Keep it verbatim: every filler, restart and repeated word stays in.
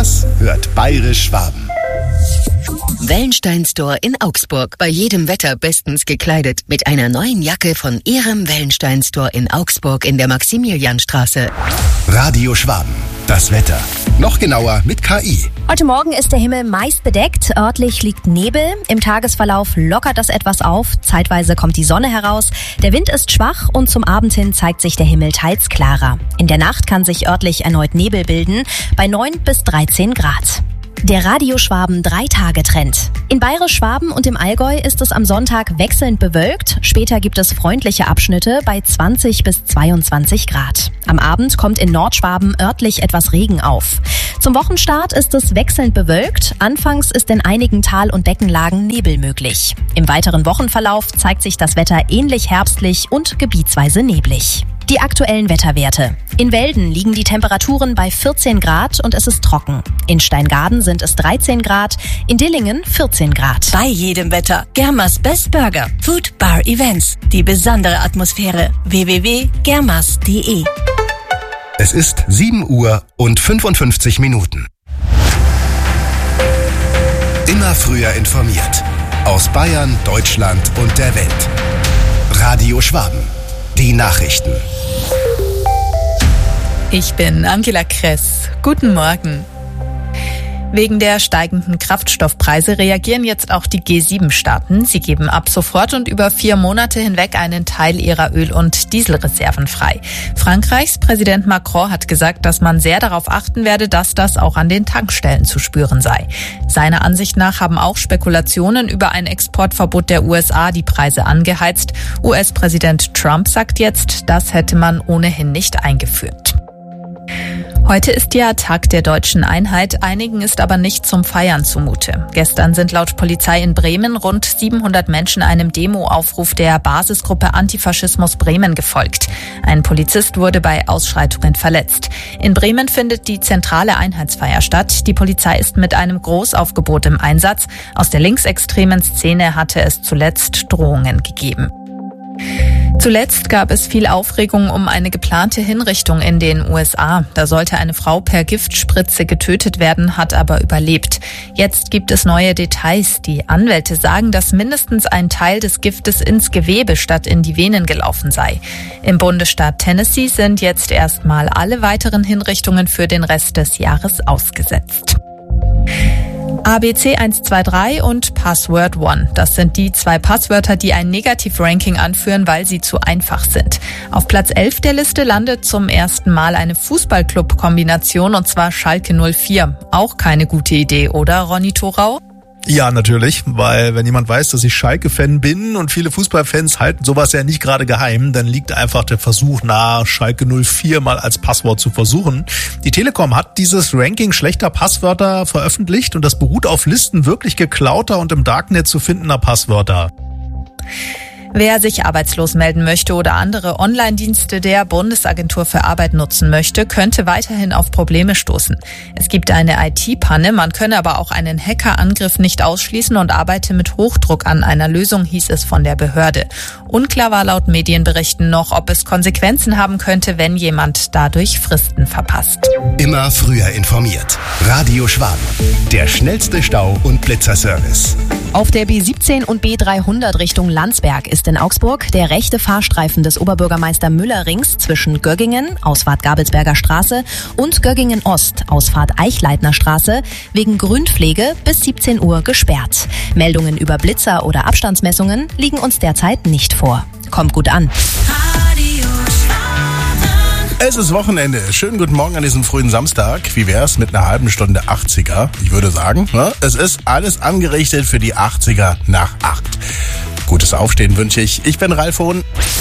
Das hört Bayerisch Schwaben. Wellenstein Store in Augsburg. Bei jedem Wetter bestens gekleidet. Mit einer neuen Jacke von Ihrem Wellenstein Store in Augsburg in der Maximilianstraße. Radio Schwaben. Das Wetter. Noch genauer mit K I. Heute Morgen ist der Himmel meist bedeckt. Örtlich liegt Nebel. Im Tagesverlauf lockert das etwas auf. Zeitweise kommt die Sonne heraus. Der Wind ist schwach und zum Abend hin zeigt sich der Himmel teils klarer. In der Nacht kann sich örtlich erneut Nebel bilden. Bei neun bis dreizehn Grad. Der Radio Schwaben Drei-Tage-Trend. In Bayerisch-Schwaben und im Allgäu ist es am Sonntag wechselnd bewölkt. Später gibt es freundliche Abschnitte bei zwanzig bis zweiundzwanzig Grad. Am Abend kommt in Nordschwaben örtlich etwas Regen auf. Zum Wochenstart ist es wechselnd bewölkt. Anfangs ist in einigen Tal- und Beckenlagen Nebel möglich. Im weiteren Wochenverlauf zeigt sich das Wetter ähnlich herbstlich und gebietsweise neblig. Die aktuellen Wetterwerte. In Welden liegen die Temperaturen bei vierzehn Grad und es ist trocken. In Steingaden sind es dreizehn Grad, in Dillingen vierzehn Grad. Bei jedem Wetter. Germas Best Burger. Food Bar Events. Die besondere Atmosphäre. w w w punkt germas punkt de. Es ist sieben Uhr und fünfundfünfzig Minuten. Immer früher informiert. Aus Bayern, Deutschland und der Welt. Radio Schwaben. Die Nachrichten. Ich bin Angela Kress. Guten Morgen. Wegen der steigenden Kraftstoffpreise reagieren jetzt auch die G sieben Staaten. Sie geben ab sofort und über vier Monate hinweg einen Teil ihrer Öl- und Dieselreserven frei. Frankreichs Präsident Macron hat gesagt, dass man sehr darauf achten werde, dass das auch an den Tankstellen zu spüren sei. Seiner Ansicht nach haben auch Spekulationen über ein Exportverbot der U S A die Preise angeheizt. U S-Präsident Trump sagt jetzt, das hätte man ohnehin nicht eingeführt. Heute ist ja Tag der Deutschen Einheit, einigen ist aber nicht zum Feiern zumute. Gestern sind laut Polizei in Bremen rund siebenhundert Menschen einem Demoaufruf der Basisgruppe Antifaschismus Bremen gefolgt. Ein Polizist wurde bei Ausschreitungen verletzt. In Bremen findet die zentrale Einheitsfeier statt. Die Polizei ist mit einem Großaufgebot im Einsatz. Aus der linksextremen Szene hatte es zuletzt Drohungen gegeben. Zuletzt gab es viel Aufregung um eine geplante Hinrichtung in den U S A. Da sollte eine Frau per Giftspritze getötet werden, hat aber überlebt. Jetzt gibt es neue Details. Die Anwälte sagen, dass mindestens ein Teil des Giftes ins Gewebe statt in die Venen gelaufen sei. Im Bundesstaat Tennessee sind jetzt erstmal alle weiteren Hinrichtungen für den Rest des Jahres ausgesetzt. A B C eins zwei drei und Password One. Das sind die zwei Passwörter, die ein Negativ-Ranking anführen, weil sie zu einfach sind. Auf Platz elf der Liste landet zum ersten Mal eine Fußballclub-Kombination, und zwar Schalke null vier. Auch keine gute Idee, oder Ronny Thorau? Ja, natürlich, weil wenn jemand weiß, dass ich Schalke-Fan bin und viele Fußballfans halten sowas ja nicht gerade geheim, dann liegt einfach der Versuch nahe, Schalke null vier mal als Passwort zu versuchen. Die Telekom hat dieses Ranking schlechter Passwörter veröffentlicht und das beruht auf Listen wirklich geklauter und im Darknet zu findender Passwörter. Wer sich arbeitslos melden möchte oder andere Online-Dienste der Bundesagentur für Arbeit nutzen möchte, könnte weiterhin auf Probleme stoßen. Es gibt eine I T-Panne, man könne aber auch einen Hackerangriff nicht ausschließen und arbeite mit Hochdruck an einer Lösung, hieß es von der Behörde. Unklar war laut Medienberichten noch, ob es Konsequenzen haben könnte, wenn jemand dadurch Fristen verpasst. Immer früher informiert. Radio Schwaben. Der schnellste Stau- und Blitzerservice. Auf der B siebzehn und B dreihundert Richtung Landsberg ist in Augsburg der rechte Fahrstreifen des Oberbürgermeister Müller-Rings zwischen Göggingen, Ausfahrt Gabelsberger Straße, und Göggingen Ost, Ausfahrt Eichleitner Straße, wegen Grünpflege bis siebzehn Uhr gesperrt. Meldungen über Blitzer oder Abstandsmessungen liegen uns derzeit nicht vor. Kommt gut an. Es ist Wochenende. Schönen guten Morgen an diesem frühen Samstag. Wie wär's mit einer halben Stunde achtziger? Ich würde sagen, ne? Es ist alles angerichtet für die achtziger nach acht. Gutes Aufstehen wünsche ich. Ich bin Ralf Hohn.